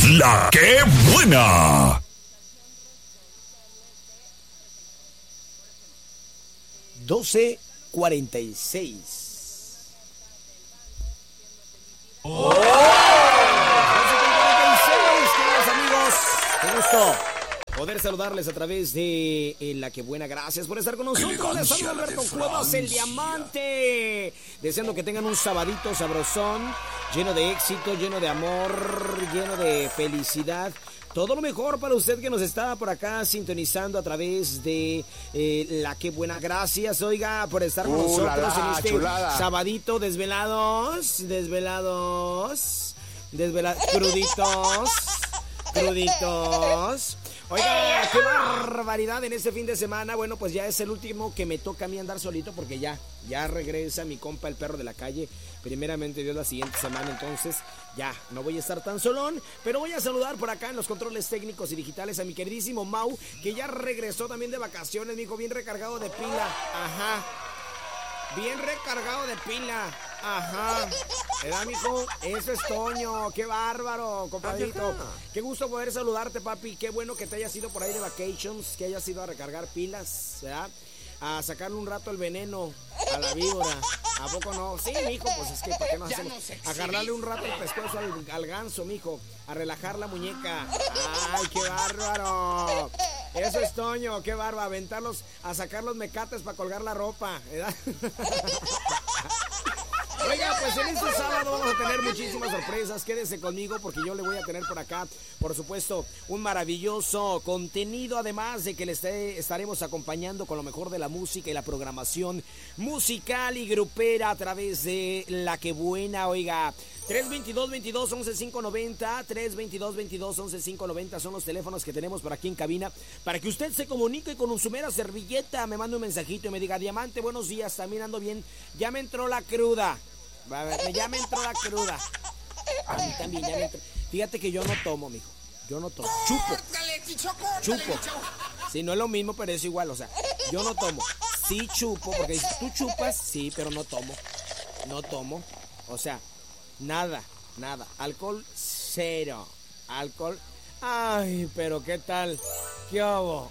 La que buena. $12.46. ¡Oh! 12.46, queridos amigos. Qué gusto poder saludarles a través de La que buena. Gracias por estar con nosotros. Les saluda Alberto Cuevas, el diamante. Deseando que tengan un sabadito sabrosón, lleno de éxito, lleno de amor, lleno de felicidad. Todo lo mejor para usted que nos está por acá sintonizando a través de La que buena. Gracias, oiga, por estar con nosotros en este sabadito. Desvelados, cruditos. Oiga, qué barbaridad en este fin de semana. Bueno, pues ya es el último que me toca a mí andar solito, porque ya regresa mi compa el perro de la calle. Primeramente Dios, la siguiente semana, entonces ya no voy a estar tan solón, pero voy a saludar por acá en los controles técnicos y digitales a mi queridísimo Mau, que ya regresó también de vacaciones, mijo, bien recargado de pila. Ajá. Bien recargado de pila. Ajá. ¿Verdad, mijo? Eso es Toño. Qué bárbaro, compadrito. Qué gusto poder saludarte, papi. Qué bueno que te hayas ido por ahí de vacations, que hayas ido a recargar pilas, ¿verdad? A sacarle un rato el veneno a la víbora. ¿A poco no? Sí, mijo, pues es que ¿para qué no hacemos? A agarrarle un rato el pescuezo al ganso, mijo. A relajar la muñeca. ¡Ay, qué bárbaro! Eso es Toño, qué bárbaro. Aventarlos, a sacar los mecates para colgar la ropa, ¿verdad? Oiga, pues en este sábado vamos a tener muchísimas sorpresas. Quédese conmigo porque yo le voy a tener por acá, por supuesto, un maravilloso contenido. Además de que le estaremos acompañando con lo mejor de la música y la programación musical y grupera a través de La que buena. Oiga, 322-22-11-590, 322-22-11-590 son los teléfonos que tenemos por aquí en cabina para que usted se comunique con su mera servilleta, me mande un mensajito y me diga: Diamante, buenos días, también ando bien, ya me entró la cruda. Ya me entró la cruda. A mí también ya me entró. Fíjate que yo no tomo, mijo. Yo no tomo. Chupo. Sí, no es lo mismo, pero es igual. O sea, yo no tomo. Sí chupo, porque tú chupas, sí, pero no tomo. No tomo. O sea, nada. Alcohol, cero. Alcohol. Ay, pero ¿qué tal? ¿Qué hago?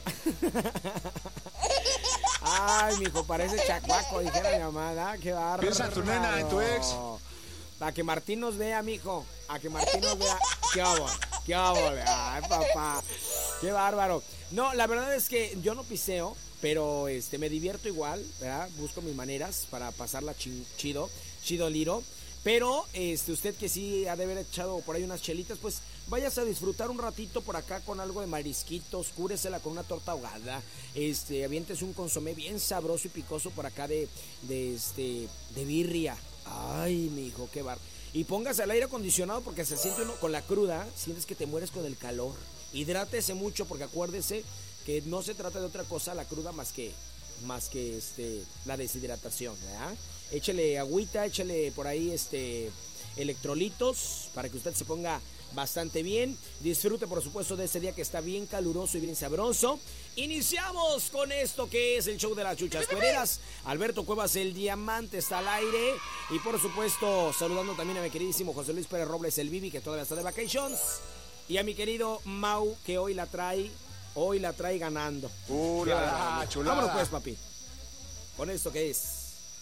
Ay, mijo, parece chacuaco, dijera mi mamá, qué bárbaro. Piensa en tu nena, en tu ex. A que Martín nos vea, mijo. A que Martín nos vea. ¿Qué hago? Ay, papá. Qué bárbaro. No, la verdad es que yo no piseo, pero me divierto igual, ¿verdad? Busco mis maneras para pasarla chido liro. Pero usted que sí ha de haber echado por ahí unas chelitas, pues váyase a disfrutar un ratito por acá con algo de marisquitos, cúresela con una torta ahogada, aviéntese un consomé bien sabroso y picoso por acá de birria. Ay, mijo, qué bar. Y póngase al aire acondicionado porque se siente uno con la cruda, sientes que te mueres con el calor. Hidrátese mucho porque acuérdese que no se trata de otra cosa la cruda más que la deshidratación, ¿verdad? Échele agüita, échele por ahí electrolitos para que usted se ponga bastante bien. Disfrute, por supuesto, de este día que está bien caluroso y bien sabroso. Iniciamos con esto que es el show de las chuchas cuereras. Alberto Cuevas, el diamante, está al aire. Y por supuesto, saludando también a mi queridísimo José Luis Pérez Robles, el Bibi, que todavía está de vacations. Y a mi querido Mau, que hoy la trae ganando. La chulada. Vámonos pues, papi. Con esto que es.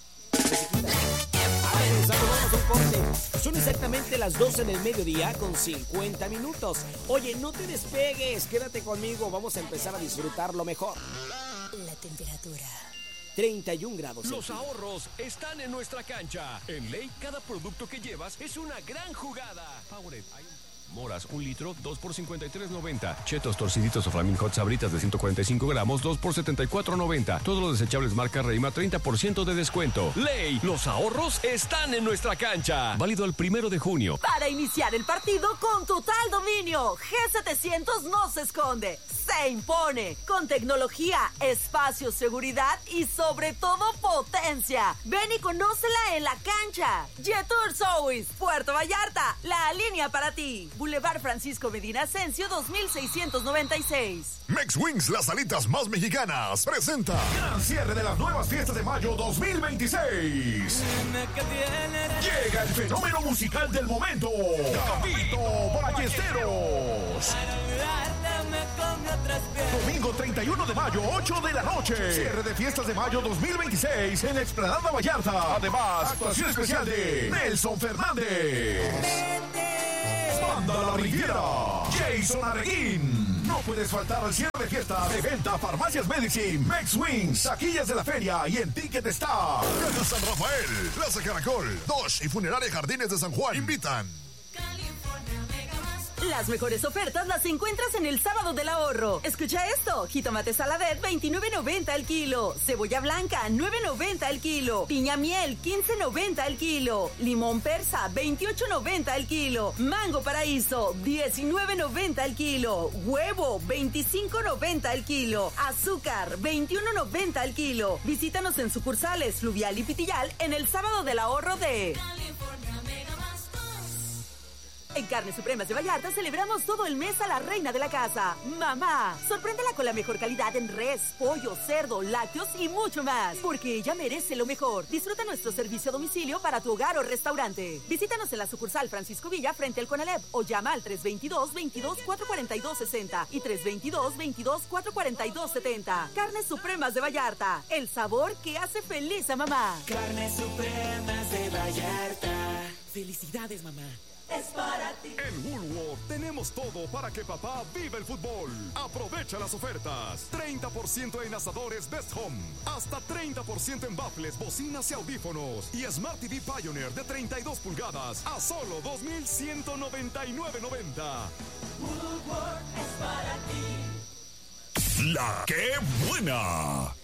Son exactamente las 12 del mediodía con 50 minutos. Oye, no te despegues, quédate conmigo, vamos a empezar a disfrutar lo mejor. La temperatura 31 grados. Los ahorros están en nuestra cancha. En Ley, cada producto que llevas es una gran jugada. Powerade. Moras, 1 litro, 2 por $53.90. Chetos, torciditos o Flaming Hot Sabritas de 145 gramos, 2 por $74.90. Todos los desechables marca Reima, 30% de descuento. Ley, los ahorros están en nuestra cancha. Válido el 1 de junio. para iniciar el partido con total dominio. G700 no se esconde, se impone, con tecnología, espacio, seguridad y sobre todo potencia. Ven y conócela en la cancha. Jetour South, Puerto Vallarta, la línea para ti. Boulevard Francisco Medina Ascencio 2696. Mex Wings, las alitas más mexicanas, presenta gran cierre de las nuevas fiestas de mayo 2026. Llega el fenómeno musical del momento, Gabito Ballesteros. Domingo 31 de mayo, 8 de la noche. Cierre de fiestas de mayo 2026 en Explanada Vallarta. Además, actuación especial de Nelson Fernández. Banda La Riviera. Jason Arreguín. No puedes faltar al cierre de fiesta de venta Farmacias Medicine, Mex Wings, taquillas de la feria y en Ticket Star. Casa San Rafael, Plaza Caracol, Dodge y Funeraria Jardines de San Juan invitan. Las mejores ofertas las encuentras en el Sábado del Ahorro. Escucha esto: jitomate saladet 29.90 al kilo, cebolla blanca 9.90 al kilo, piña miel 15.90 al kilo, limón persa 28.90 al kilo, mango paraíso 19.90 al kilo, huevo 25.90 al kilo, azúcar 21.90 al kilo. Visítanos en sucursales Fluvial y Pitillal en el Sábado del Ahorro de En Carnes Supremas de Vallarta celebramos todo el mes a la reina de la casa, mamá. Sorpréndela con la mejor calidad en res, pollo, cerdo, lácteos y mucho más, porque ella merece lo mejor. Disfruta nuestro servicio a domicilio para tu hogar o restaurante. Visítanos en la sucursal Francisco Villa frente al Conalep o llama al 322-22-442-60 y 322-22-442-70. Carnes Supremas de Vallarta, el sabor que hace feliz a mamá. Carnes Supremas de Vallarta. Felicidades, mamá. Es para ti. En Woolworth tenemos todo para que papá viva el fútbol. Aprovecha las ofertas. 30% en asadores Best Home. Hasta 30% en baffles, bocinas y audífonos. Y Smart TV Pioneer de 32 pulgadas a solo $2,199.90. Woolworth es para ti. La que buena.